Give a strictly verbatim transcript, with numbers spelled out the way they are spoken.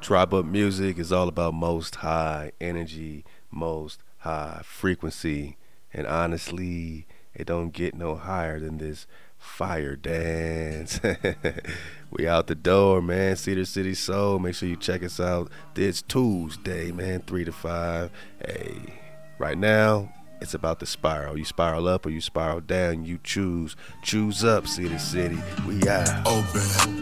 Drop Up Music is all about most high energy, most high frequency, and honestly, it don't get no higher than this fire dance. We out the door, man. Cedar City Soul. Make sure you check us out this Tuesday, man, three to five. Hey, right now, it's about the spiral. You spiral up or you spiral down. You choose. Choose up, Cedar City. We out. Open.